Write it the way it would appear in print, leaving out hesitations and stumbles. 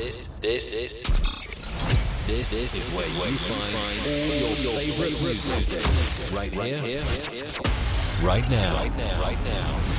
This is where you find all your favorite music. Right here, right now.